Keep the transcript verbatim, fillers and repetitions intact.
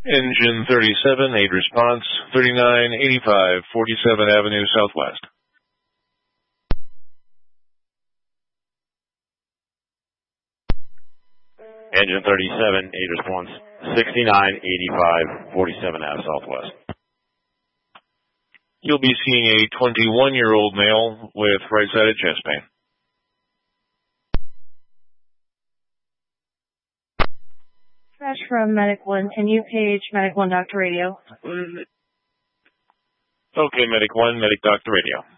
Engine thirty-seven, aid response, thirty-nine eighty-five forty-seven Avenue Southwest. Engine thirty-seven, aid response, sixty-nine eighty-five forty-seven Ave Southwest. You'll be seeing a twenty-one-year-old male with right-sided chest pain. Fresh from Medic one, can you page Medic one Doctor Radio? Okay, Medic one, Medic Doctor Radio.